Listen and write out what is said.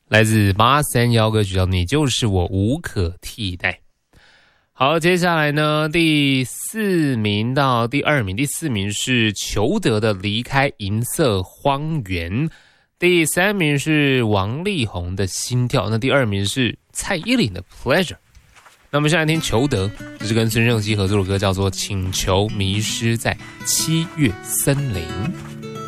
来自831歌曲叫《你就是我无可替代》。好，接下来呢，第4名到第2名，第4名是裘德的《离开银色荒原》，第3名是王力宏的《心跳》，那第2名是蔡依林的《Pleasure》。那我们现在听裘德，这是跟孙盛希合作的歌，叫做《请求迷失在7月森林》。